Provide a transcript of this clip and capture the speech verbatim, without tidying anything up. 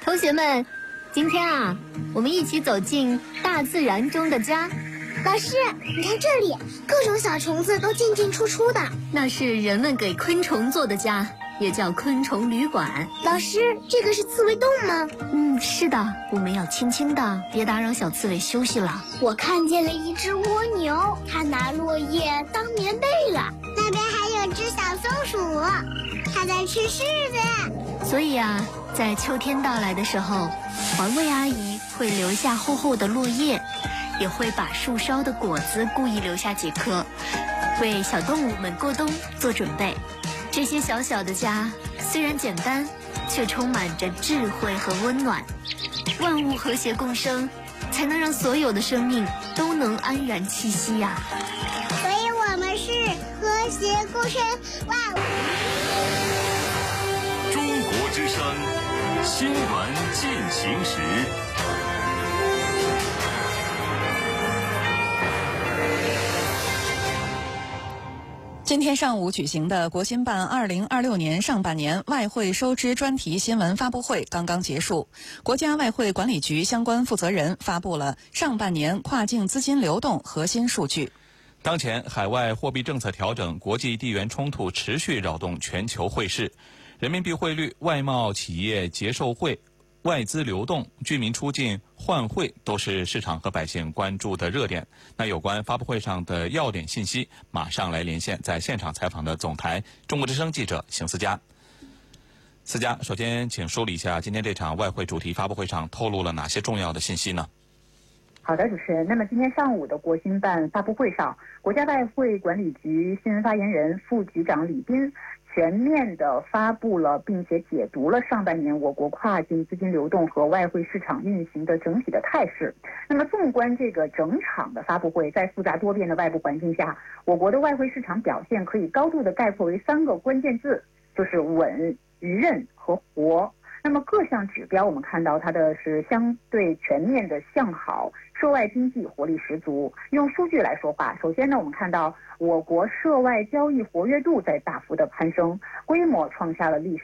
同学们，今天啊，我们一起走进大自然中的家。 老师，你看这里，各种小虫子都进进出出的。 那是人们给昆虫做的家，也叫昆虫旅馆。 老师，这个是刺猬洞吗？ 嗯，是的，我们要轻轻的，别打扰小刺猬休息了。 我看见了一只蜗牛，它拿落叶当棉被了。那边还有只小松鼠，它在吃柿子。 所以啊，在秋天到来的时候，环卫阿姨会留下厚厚的落叶，也会把树梢的果子故意留下几颗，为小动物们过冬做准备。这些小小的家虽然简单，却充满着智慧和温暖。万物和谐共生，才能让所有的生命都能安然栖息呀、啊。 所以我们是和谐共生万物。 中国之声新闻进行时。 今天上午举行的国新办二零二六年上半年外汇收支专题新闻发布会刚刚结束，国家外汇管理局相关负责人发布了上半年跨境资金流动核心数据。 当前海外货币政策调整、国际地缘冲突持续扰动全球汇市，人民币汇率、外贸企业结售汇、外资流动、居民出境换汇都是市场和百姓关注的热点。那有关发布会上的要点信息，马上来连线在现场采访的总台中国之声记者邢思佳。思佳，首先请梳理一下今天这场外汇主题发布会上透露了哪些重要的信息呢？ 好的，主持人。那么今天上午的国新办发布会上，国家外汇管理局新闻发言人、副局长李斌全面地发布了并且解读了上半年我国跨境资金流动和外汇市场运行的整体的态势。那么纵观这个整场的发布会，在复杂多变的外部环境下，我国的外汇市场表现可以高度地概括为三个关键字，就是稳、韧和活。那么各项指标我们看到它的是相对全面的向好，涉外经济活力十足。用数据来说话，首先呢，我们看到我国涉外交易活跃度在大幅的攀升，规模创下了历史